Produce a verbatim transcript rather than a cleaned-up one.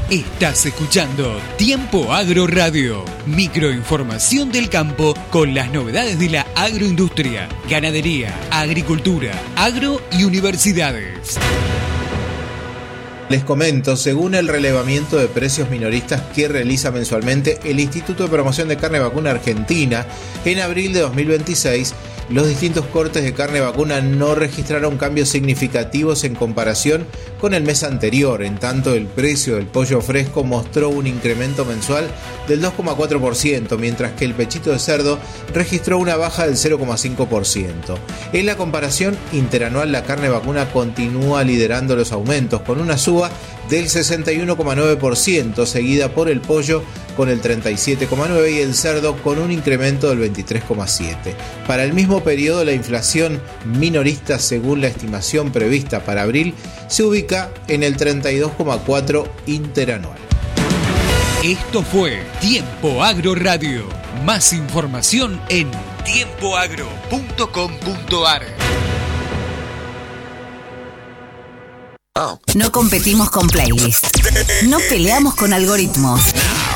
Estás escuchando Tiempo Agro Radio, microinformación del campo con las novedades de la agroindustria, ganadería, agricultura, agro y universidades. Les comento, según el relevamiento de precios minoristas que realiza mensualmente el Instituto de Promoción de Carne Vacuna Argentina, en abril de dos mil veintiséis, los distintos cortes de carne vacuna no registraron cambios significativos en comparación con el mes anterior. En tanto, el precio del pollo fresco mostró un incremento mensual del dos coma cuatro por ciento, mientras que el pechito de cerdo registró una baja del cero coma cinco por ciento. En la comparación interanual, la carne vacuna continúa liderando los aumentos, con una suba del sesenta y uno coma nueve por ciento, seguida por el pollo con el treinta y siete coma nueve por ciento y el cerdo con un incremento del veintitrés coma siete por ciento. Para el mismo periodo, la inflación minorista, según la estimación prevista para abril, se ubica en el treinta y dos coma cuatro por ciento interanual. Esto fue Tiempo Agro Radio. Más información en tiempo agro punto com punto a r. No competimos con playlists. No peleamos con algoritmos.